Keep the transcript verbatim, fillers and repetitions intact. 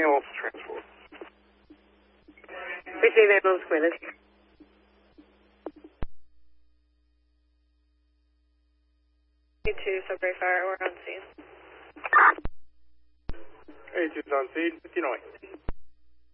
Ambulance transport. Receive ambulance clearance. eighty-two, Sudbury Fire, we're on scene. eighty-two's on scene, fifty-nine.